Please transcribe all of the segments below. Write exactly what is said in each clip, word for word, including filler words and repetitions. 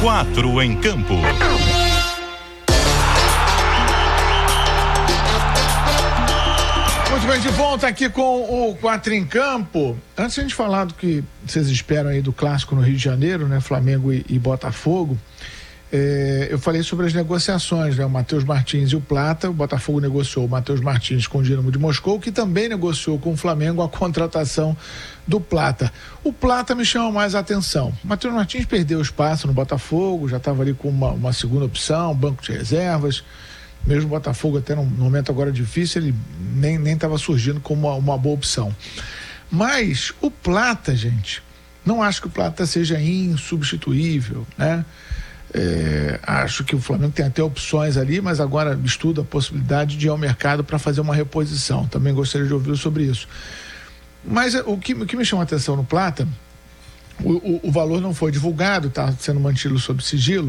Quatro em campo. Muito bem, de volta aqui com o Quatro em Campo. Antes de a gente falar do que vocês esperam aí do clássico no Rio de Janeiro, né? Flamengo e, e Botafogo. É, eu falei sobre as negociações, né? O Matheus Martins e o Plata. O Botafogo negociou o Matheus Martins com o Dinamo de Moscou, que também negociou com o Flamengo a contratação do Plata. O Plata me chama mais a atenção. O Matheus Martins perdeu espaço no Botafogo, já estava ali com uma, uma segunda opção, banco de reservas. Mesmo o Botafogo, até num momento agora difícil, ele nem nem estava surgindo como uma, uma boa opção. Mas o Plata, gente, não acho que o Plata seja insubstituível, né? É, acho que o Flamengo tem até opções ali, mas agora estuda a possibilidade de ir ao mercado para fazer uma reposição. Também gostaria de ouvir sobre isso. Mas o que, o que me chama a atenção no Plata, o, o, o valor não foi divulgado, está sendo mantido sob sigilo,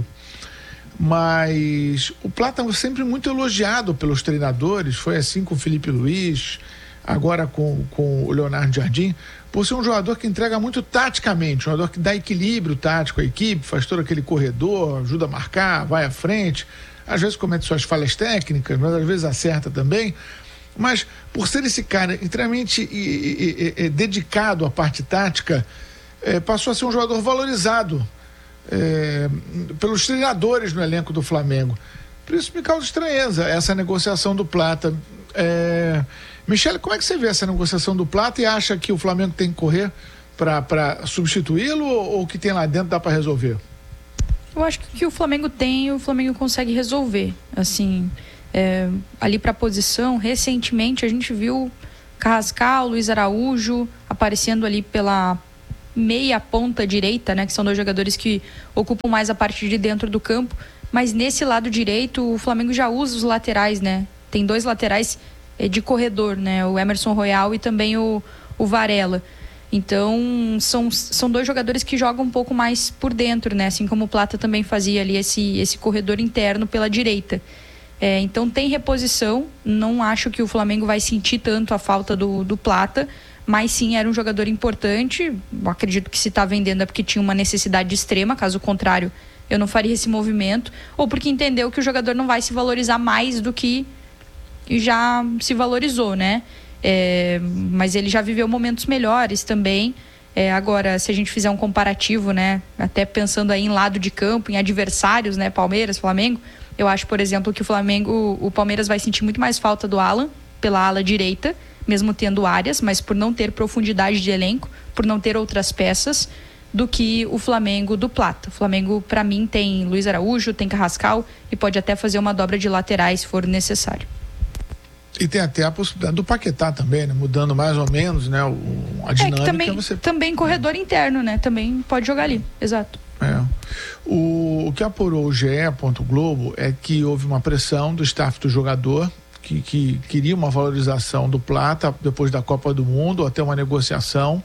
mas o Plata é sempre muito elogiado pelos treinadores, foi assim com o Felipe Luiz, agora com, com o Leonardo Jardim, por ser um jogador que entrega muito taticamente, um jogador que dá equilíbrio tático à equipe, faz todo aquele corredor, ajuda a marcar, vai à frente, às vezes comete suas falhas técnicas, mas às vezes acerta também. Mas por ser esse cara extremamente e, e, e, dedicado à parte tática, é, passou a ser um jogador valorizado É, pelos treinadores no elenco do Flamengo. Por isso me causa estranheza essa negociação do Plata. É... Michele, como é que você vê essa negociação do Plata e acha que o Flamengo tem que correr para substituí-lo ou o que tem lá dentro dá para resolver? Eu acho que o que o Flamengo tem, o Flamengo consegue resolver. Assim, é, ali para a posição, recentemente a gente viu Carrascal, Luiz Araújo aparecendo ali pela meia ponta direita, né, que são dois jogadores que ocupam mais a parte de dentro do campo, mas nesse lado direito o Flamengo já usa os laterais, né, tem dois laterais é, de corredor, né, o Emerson Royal e também o, o Varela, então são, são dois jogadores que jogam um pouco mais por dentro, né, assim como o Plata também fazia ali esse, esse corredor interno pela direita. É, então tem reposição, não acho que o Flamengo vai sentir tanto a falta do, do Plata, mas sim era um jogador importante. Eu acredito que se está vendendo é porque tinha uma necessidade extrema, caso contrário eu não faria esse movimento, ou porque entendeu que o jogador não vai se valorizar mais do que já se valorizou, né? É, mas ele já viveu momentos melhores também. É, agora, se a gente fizer um comparativo, né, até pensando aí em lado de campo, em adversários, né, Palmeiras, Flamengo, eu acho, por exemplo, que o Flamengo, o Palmeiras vai sentir muito mais falta do Alan pela ala direita, mesmo tendo áreas, mas por não ter profundidade de elenco, por não ter outras peças, do que o Flamengo do Plata. O Flamengo, para mim, tem Luiz Araújo, tem Carrascal e pode até fazer uma dobra de laterais se for necessário. E tem até a possibilidade do Paquetá também, né? Mudando mais ou menos, né? O, a dinâmica. É, também, você... também corredor é. interno, né? Também pode jogar ali, exato. É. O, o que apurou o G E. Globo é que houve uma pressão do staff do jogador, Que, que queria uma valorização do Plata depois da Copa do Mundo, até uma negociação,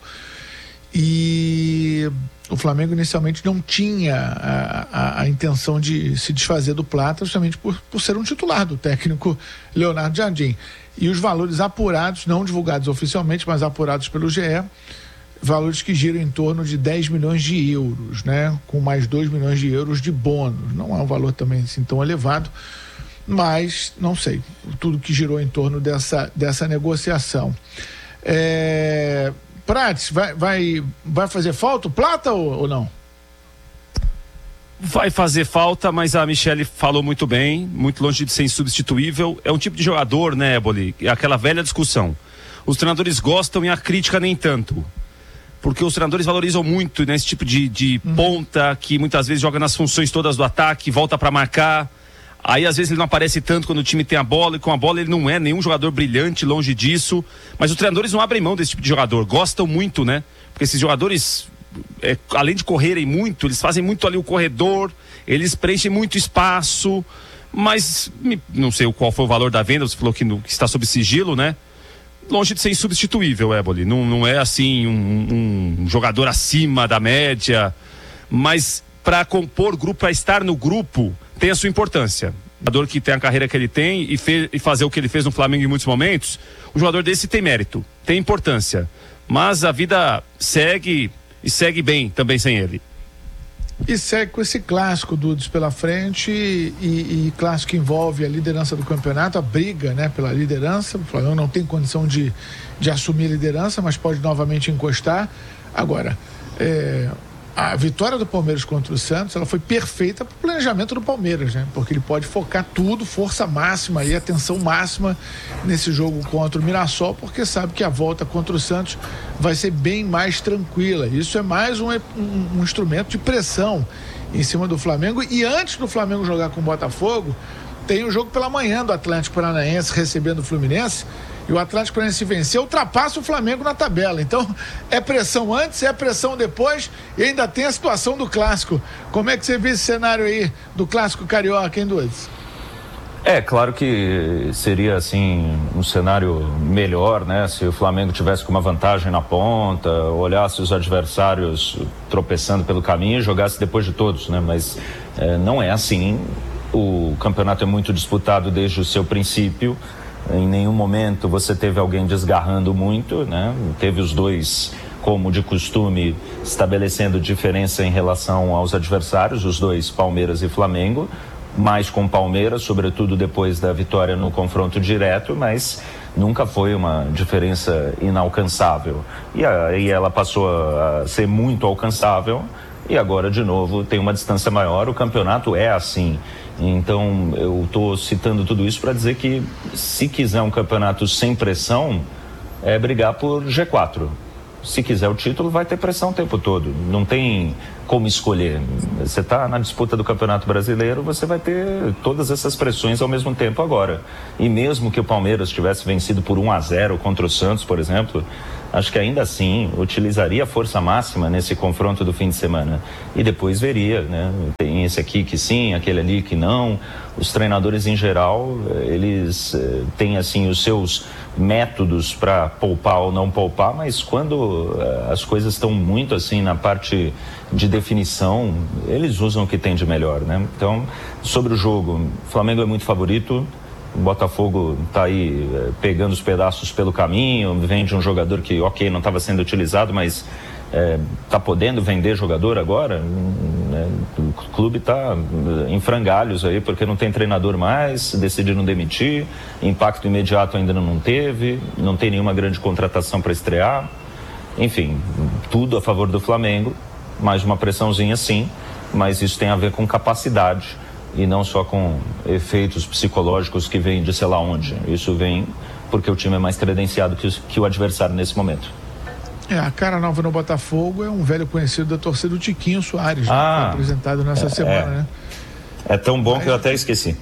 e o Flamengo inicialmente não tinha a, a, a intenção de se desfazer do Plata, justamente por, por ser um titular do técnico Leonardo Jardim. E os valores apurados, não divulgados oficialmente, mas apurados pelo G E, valores que giram em torno de dez milhões de euros, né? Com mais dois milhões de euros de bônus. Não é um valor também assim tão elevado, mas não sei, tudo que girou em torno dessa, dessa negociação. É, Prates, vai, vai, vai fazer falta o Plata ou, ou não? Vai fazer falta, mas a Michele falou muito bem, muito longe de ser insubstituível. É um tipo de jogador, né, Eboli? É aquela velha discussão. Os treinadores gostam e a crítica nem tanto. Porque os treinadores valorizam muito, né, esse tipo de, de uhum. ponta que muitas vezes joga nas funções todas do ataque, volta para marcar. Aí às vezes ele não aparece tanto quando o time tem a bola, e com a bola ele não é nenhum jogador brilhante, longe disso, mas os treinadores não abrem mão desse tipo de jogador, gostam muito, né? Porque esses jogadores, é, além de correrem muito, eles fazem muito ali o corredor, eles preenchem muito espaço, mas não sei qual foi o valor da venda, você falou que, no, que está sob sigilo, né? Longe de ser insubstituível, Eboli, não, não é assim um, um jogador acima da média, mas para compor grupo, para estar no grupo, tem a sua importância. O jogador que tem a carreira que ele tem e, fez, e fazer o que ele fez no Flamengo em muitos momentos, o jogador desse tem mérito, tem importância. Mas a vida segue e segue bem também sem ele. E segue com esse clássico, Dudes, pela frente, e, e clássico que envolve a liderança do campeonato, a briga, né, pela liderança. O Flamengo não tem condição de, de assumir a liderança, mas pode novamente encostar. Agora, é, a vitória do Palmeiras contra o Santos, ela foi perfeita para o planejamento do Palmeiras, né? Porque ele pode focar tudo, força máxima e atenção máxima nesse jogo contra o Mirassol, porque sabe que a volta contra o Santos vai ser bem mais tranquila. Isso é mais um, um, um instrumento de pressão em cima do Flamengo. E antes do Flamengo jogar com o Botafogo, tem o jogo pela manhã do Atlético Paranaense recebendo o Fluminense. E o Atlético Paranaense vencer, ultrapassa o Flamengo na tabela. Então, é pressão antes, é pressão depois, e ainda tem a situação do clássico. Como é que você vê esse cenário aí do clássico carioca, hein, Dudes? É, claro que seria, assim, um cenário melhor, né? Se o Flamengo tivesse com uma vantagem na ponta, olhasse os adversários tropeçando pelo caminho e jogasse depois de todos, né? Mas é, não é assim. O campeonato é muito disputado desde o seu princípio. Em nenhum momento você teve alguém desgarrando muito, né? Teve os dois, como de costume, estabelecendo diferença em relação aos adversários, os dois, Palmeiras e Flamengo, mais com Palmeiras, sobretudo depois da vitória no confronto direto, mas nunca foi uma diferença inalcançável. E aí ela passou a ser muito alcançável e agora, de novo, tem uma distância maior. O campeonato é assim. Então, eu estou citando tudo isso para dizer que, se quiser um campeonato sem pressão, é brigar por G quatro. Se quiser o título, vai ter pressão o tempo todo. Não tem como escolher. Você está na disputa do Campeonato Brasileiro, você vai ter todas essas pressões ao mesmo tempo agora. E mesmo que o Palmeiras tivesse vencido por um a zero contra o Santos, por exemplo, acho que ainda assim utilizaria a força máxima nesse confronto do fim de semana. E depois veria, né? Tem esse aqui que sim, aquele ali que não. Os treinadores em geral, eles eh, têm assim os seus métodos para poupar ou não poupar, mas quando eh, as coisas estão muito assim na parte de definição, eles usam o que tem de melhor, né? Então, sobre o jogo, o Flamengo é muito favorito. O Botafogo está aí eh, pegando os pedaços pelo caminho, vem de um jogador que, ok, não estava sendo utilizado, mas está é, podendo vender jogador agora. Né? O clube está em frangalhos aí, porque não tem treinador mais, decidiram demitir, impacto imediato ainda não teve, não tem nenhuma grande contratação para estrear. Enfim, tudo a favor do Flamengo, mais uma pressãozinha sim, mas isso tem a ver com capacidade e não só com efeitos psicológicos que vêm de sei lá onde. Isso vem porque o time é mais credenciado que, que o adversário nesse momento. É, a cara nova no Botafogo é um velho conhecido da torcida, do Tiquinho Soares, ah, né, que foi apresentado nessa é, semana, é. né? É tão bom Mas... que eu até esqueci.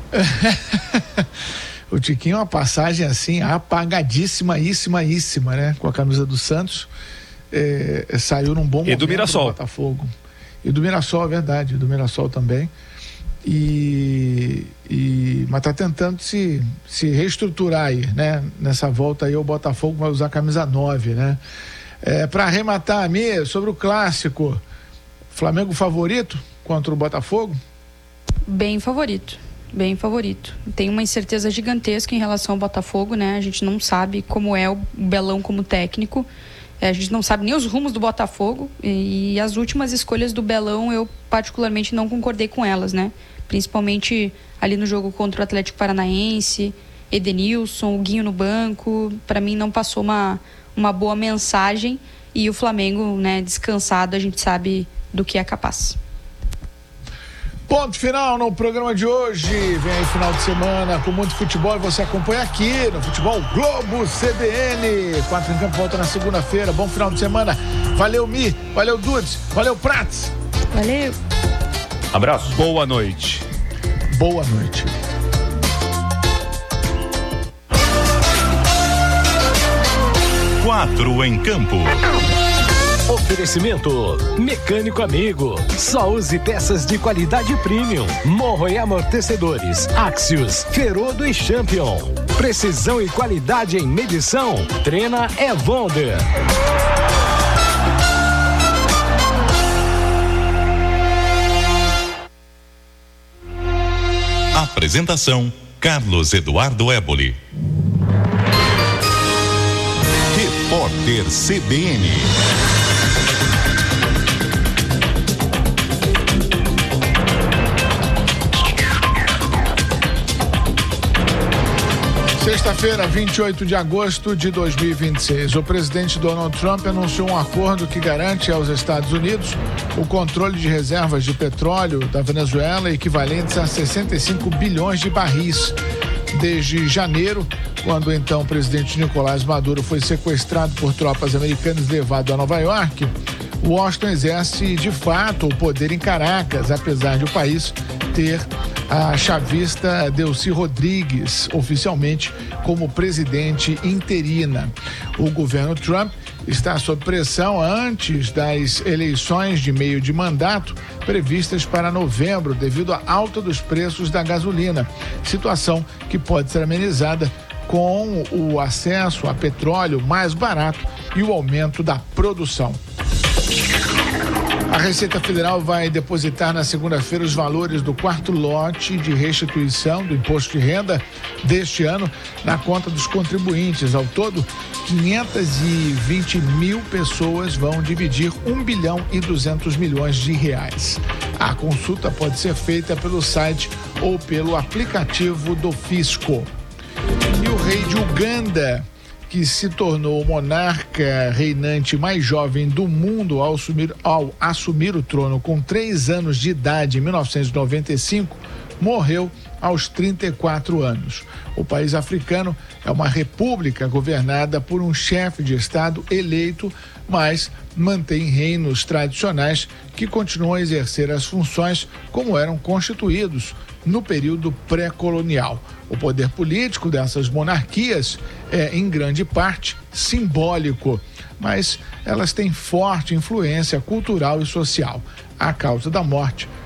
O Tiquinho é uma passagem assim, apagadíssima-íssima, né? Com a camisa do Santos. É, saiu num bom momento e do Mirassol. Do Botafogo. E do Mirassol, é verdade, do Mirassol também. E, e, mas está tentando se, se reestruturar aí, né? Nessa volta aí o Botafogo vai usar a camisa nove, né? É, para arrematar a minha, sobre o clássico, Flamengo favorito contra o Botafogo? Bem favorito, bem favorito. Tem uma incerteza gigantesca em relação ao Botafogo, né? A gente não sabe como é o Belão como técnico. A gente não sabe nem os rumos do Botafogo, e as últimas escolhas do Belão eu particularmente não concordei com elas, né? Principalmente ali no jogo contra o Atlético Paranaense, Edenilson, o Guinho no banco, para mim não passou uma, uma boa mensagem, e o Flamengo, né, descansado, a gente sabe do que é capaz. Ponto final no programa de hoje. Vem aí final de semana com muito futebol e você acompanha aqui no Futebol Globo C B N. Quatro em Campo volta na segunda-feira. Bom final de semana. Valeu, Mi. Valeu, Dudes. Valeu, Prats. Valeu. Abraço. Boa noite. Boa noite. Quatro em Campo. Oferecimento Mecânico Amigo. Só use peças de qualidade premium. Morro e amortecedores Axios, Ferodo e Champion. Precisão e qualidade em medição. Trena Evonder. Apresentação Carlos Eduardo Éboli. Repórter C B N. Sexta-feira, vinte e oito de agosto de dois mil e vinte e seis, o presidente Donald Trump anunciou um acordo que garante aos Estados Unidos o controle de reservas de petróleo da Venezuela equivalentes a sessenta e cinco bilhões de barris. Desde janeiro, quando então o presidente Nicolás Maduro foi sequestrado por tropas americanas e levado a Nova York, Washington exerce de fato o poder em Caracas, apesar de o país ter a chavista Delcy Rodrigues oficialmente como presidente interina. O governo Trump está sob pressão antes das eleições de meio de mandato previstas para novembro devido à alta dos preços da gasolina, situação que pode ser amenizada com o acesso a petróleo mais barato e o aumento da produção. A Receita Federal vai depositar na segunda-feira os valores do quarto lote de restituição do imposto de renda deste ano na conta dos contribuintes. Ao todo, quinhentas e vinte mil pessoas vão dividir um bilhão e duzentos milhões de reais. A consulta pode ser feita pelo site ou pelo aplicativo do Fisco. E o rei de Uganda, que se tornou o monarca reinante mais jovem do mundo ao assumir, ao assumir o trono com três anos de idade em mil novecentos e noventa e cinco, morreu aos trinta e quatro anos. O país africano é uma república governada por um chefe de Estado eleito, mas mantém reinos tradicionais que continuam a exercer as funções como eram constituídos no período pré-colonial. O poder político dessas monarquias é, em grande parte, simbólico, mas elas têm forte influência cultural e social. A causa da morte